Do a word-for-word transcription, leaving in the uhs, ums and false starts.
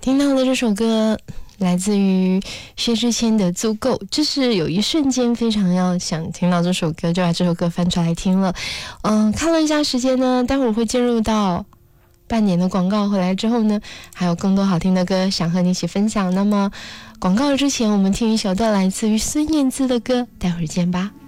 听到的这首歌来自于薛之谦的《足够》，就是有一瞬间非常要想听到这首歌，就把这首歌翻出来听了。嗯，看了一下时间呢，待会儿会进入到半年的广告，回来之后呢，还有更多好听的歌想和你一起分享。那么广告之前，我们听一首的来自于孙燕姿的歌，待会儿见吧。